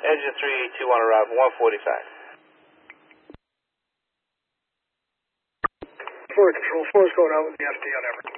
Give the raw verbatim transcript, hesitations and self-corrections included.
Engine three two one arrival, one forty-five. Forward Control four is going out with the F D on Everett.